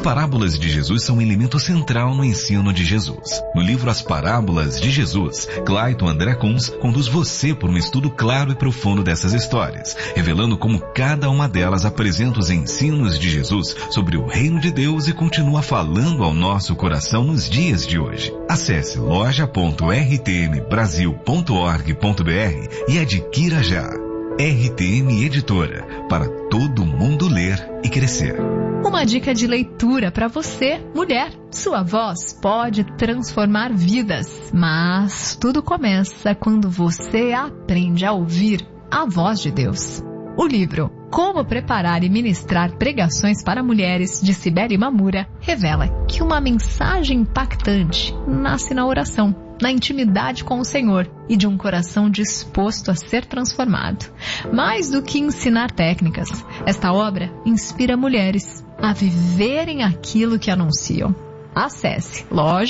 parábolas de Jesus são um elemento central no ensino de Jesus. No livro As Parábolas de Jesus, Clayton André Kunz conduz você por um estudo claro e profundo dessas histórias, revelando como cada uma delas apresenta os ensinos de Jesus sobre o reino de Deus e continua falando ao nosso coração nos dias de hoje. Acesse loja.rtmbrasil.org.br e adquira já. RTM Editora, para todo mundo ler e crescer. Uma dica de leitura para você, mulher. Sua voz pode transformar vidas, mas tudo começa quando você aprende a ouvir a voz de Deus. O livro Como Preparar e Ministrar Pregações para Mulheres, de Cibele Mamura, revela que uma mensagem impactante nasce na oração, na intimidade com o Senhor e de um coração disposto a ser transformado. Mais do que ensinar técnicas, esta obra inspira mulheres a viverem aquilo que anunciam. Acesse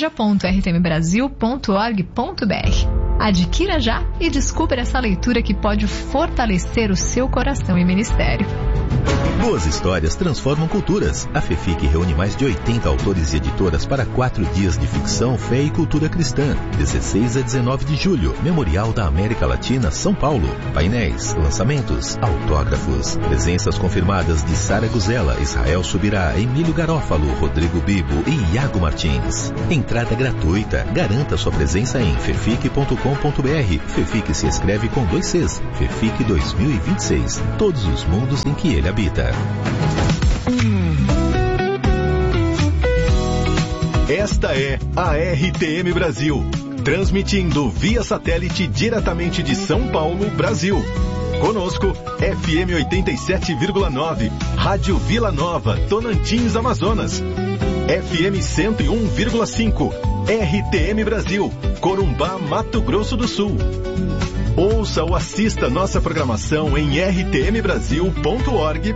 loja.rtmbrasil.org.br. Adquira já e descubra essa leitura que pode fortalecer o seu coração e ministério. Boas histórias transformam culturas. A FEFIC reúne mais de 80 autores e editoras para 4 dias de ficção, fé e cultura cristã. 16 a 19 de julho, Memorial da América Latina, São Paulo. Painéis, lançamentos, autógrafos. Presenças confirmadas de Sara Guzela, Israel Subirá, Emílio Garófalo, Rodrigo Bibo e Iago Martins. Entrada gratuita. Garanta sua presença em fefic.com.br. FEFIC se escreve com 2 Cs. FEFIC 2026. Todos os mundos em que ele habita. Esta é a RTM Brasil, transmitindo via satélite diretamente de São Paulo, Brasil. Conosco, FM 87,9, Rádio Vila Nova, Tonantins, Amazonas. FM 101,5, RTM Brasil, Corumbá, Mato Grosso do Sul. Ouça ou assista nossa programação em rtmbrasil.org.br.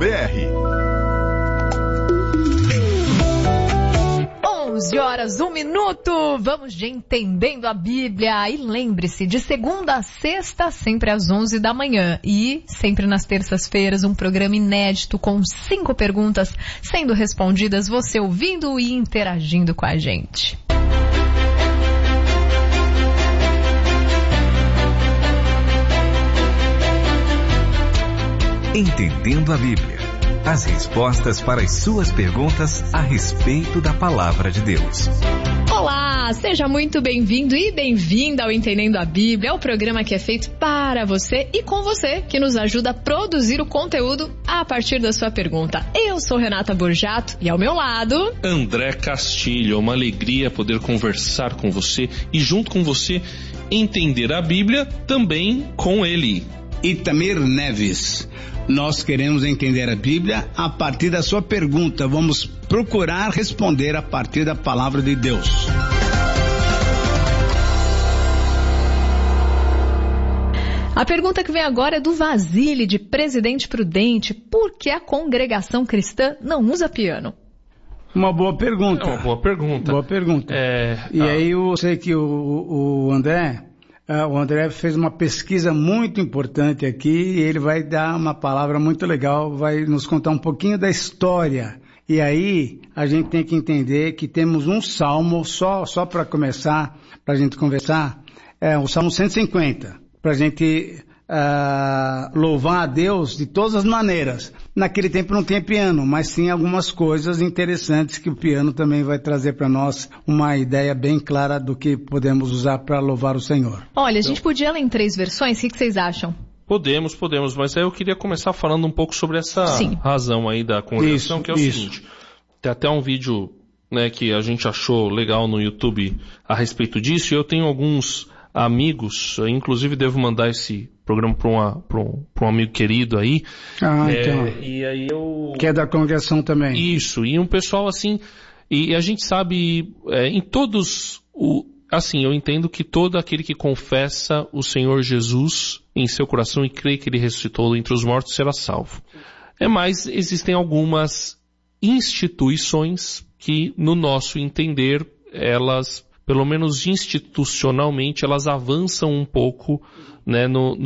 11h01. Vamos de Entendendo a Bíblia. E lembre-se, de segunda a sexta, sempre às 11 da manhã. E sempre nas terças-feiras, um programa inédito com 5 perguntas sendo respondidas, você ouvindo e interagindo com a gente. Entendendo a Bíblia. As respostas para as suas perguntas a respeito da Palavra de Deus. Olá, seja muito bem-vindo e bem-vinda ao Entendendo a Bíblia. É o programa que é feito para você e com você, que nos ajuda a produzir o conteúdo a partir da sua pergunta. Eu sou Renata Borjato e ao meu lado... André Castilho. É uma alegria poder conversar com você e junto com você entender a Bíblia também com ele. Itamir Neves. Nós queremos entender a Bíblia a partir da sua pergunta. Vamos procurar responder a partir da palavra de Deus. A pergunta que vem agora é do Vasile, de Presidente Prudente. Por que a congregação cristã não usa piano? Uma boa pergunta. É uma boa pergunta. Boa pergunta. Aí eu sei que o André fez uma pesquisa muito importante aqui e ele vai dar uma palavra muito legal, vai nos contar um pouquinho da história. E aí a gente tem que entender que temos um salmo, só para começar, para a gente conversar, o Salmo 150, para a gente louvar a Deus de todas as maneiras. Naquele tempo não tinha piano, mas sim algumas coisas interessantes que o piano também vai trazer para nós uma ideia bem clara do que podemos usar para louvar o Senhor. Olha, a gente podia ler em 3 versões, o que vocês acham? Podemos, mas aí eu queria começar falando um pouco sobre essa razão aí da congregação, que é o seguinte. Tem até um vídeo, né, que a gente achou legal no YouTube a respeito disso, e eu tenho alguns amigos, inclusive devo mandar esse programa para um amigo querido aí. Então. E aí que é da congregação também. Isso, e um pessoal assim, e a gente sabe, em todos, assim, eu entendo que todo aquele que confessa o Senhor Jesus em seu coração e crê que ele ressuscitou entre os mortos será salvo. Mas existem algumas instituições que, no nosso entender, elas, pelo menos institucionalmente, elas avançam um pouco, né,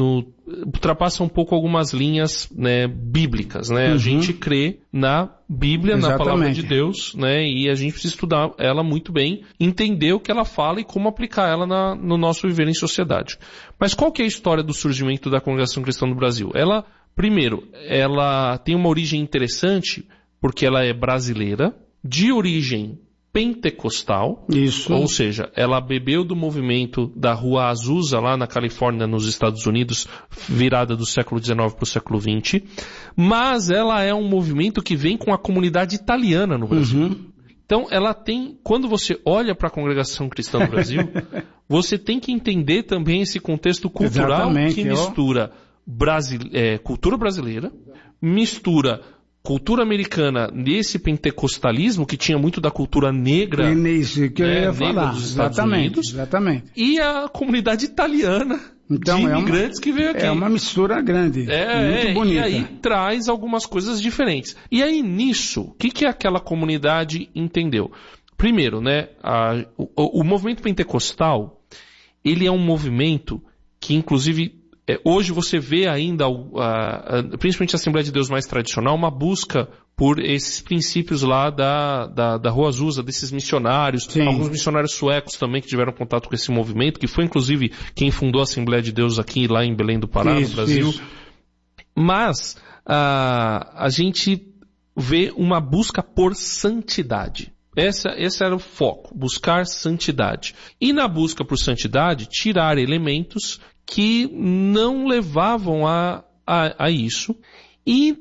ultrapassa um pouco algumas linhas, né, bíblicas, né? A gente crê na Bíblia, na palavra de Deus, né? E a gente precisa estudar ela muito bem, entender o que ela fala e como aplicar ela no nosso viver em sociedade. Mas qual que é a história do surgimento da Congregação Cristã no Brasil? Primeiro, ela tem uma origem interessante, porque ela é brasileira, de origem pentecostal, isso. Ou seja, ela bebeu do movimento da Rua Azusa lá na Califórnia, nos Estados Unidos, virada do século XIX para o século XX, mas ela é um movimento que vem com a comunidade italiana no Brasil. Então, ela tem, quando você olha para a Congregação Cristã no Brasil, você tem que entender também esse contexto cultural que mistura cultura brasileira, mistura cultura americana nesse pentecostalismo, que tinha muito da cultura negra, isso que eu ia falar. Dos Estados Unidos, e a comunidade italiana de imigrantes que veio aqui. É uma mistura grande, muito bonita. E aí traz algumas coisas diferentes. E aí nisso, o que aquela comunidade entendeu? Primeiro, né, o movimento pentecostal, ele é um movimento que inclusive hoje você vê ainda, principalmente a Assembleia de Deus mais tradicional, uma busca por esses princípios lá da Rua Azusa, desses missionários, alguns missionários suecos também que tiveram contato com esse movimento, que foi inclusive quem fundou a Assembleia de Deus aqui lá em Belém do Pará, no Brasil. Isso. Mas a gente vê uma busca por santidade. Esse era o foco, buscar santidade. E na busca por santidade, tirar elementos que não levavam a isso. E